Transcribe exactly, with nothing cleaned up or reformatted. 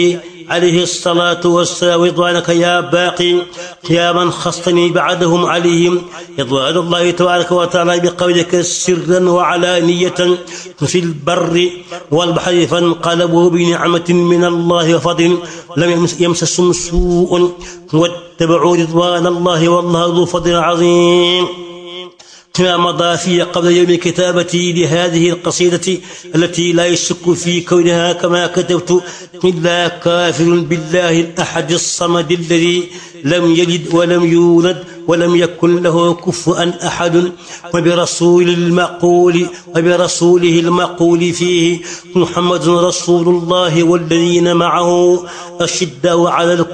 عليه الصلاة والسلام رضوانك يا باقي يا من خصني بعدهم عليهم رضوان الله تبارك وتعالى بقولك سرا وعلانية في البر والبحر فانقلبوا بنعمة من الله وفضل لم يمسسهم سوء واتبعوا رضوان الله والله ذو فضل عظيم. كما مضى في قبل يوم كتابتي لهذه القصيدة التي لا يشك في كونها كما كتبت إلا كافر بالله الأحد الصمد الذي لم يلد ولم يولد ولم يكن له كفوا أحد وبرسول المقول وبرسوله المقول فيه محمد رسول الله والذين معه أشداء على